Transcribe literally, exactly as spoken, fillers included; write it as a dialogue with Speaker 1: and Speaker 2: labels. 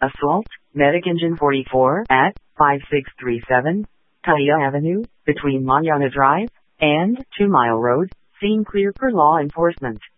Speaker 1: Assault, Medic Engine forty-four, at five six three seven, Taya Avenue, between Manana Drive and two Mile Road, scene clear per law enforcement.